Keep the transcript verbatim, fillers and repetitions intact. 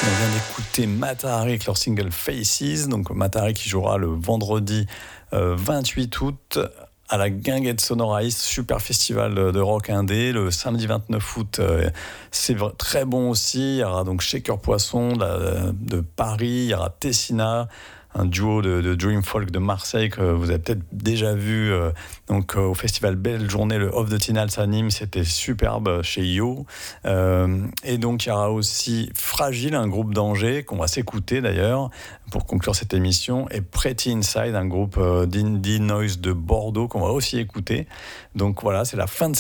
On vient d'écouter Mata Hari avec leur single Faces. Donc Mata Hari qui jouera le vendredi euh, vingt-huit août à la Guinguette Sonora East, super festival de rock indé. Le samedi vingt-neuf août, euh, c'est très bon aussi. Il y aura donc Shaker Poisson de, de Paris, il y aura Tessina, un duo de, de Dream Folk de Marseille que vous avez peut-être déjà vu euh, donc, euh, au festival Belle Journée, le Off de Tinals à Nîmes, c'était superbe chez Yo. Euh, et donc il y aura aussi Fragile, un groupe d'Angers qu'on va s'écouter d'ailleurs pour conclure cette émission, et Pretty Inside, un groupe euh, d'indie noise de Bordeaux qu'on va aussi écouter. Donc voilà, c'est la fin de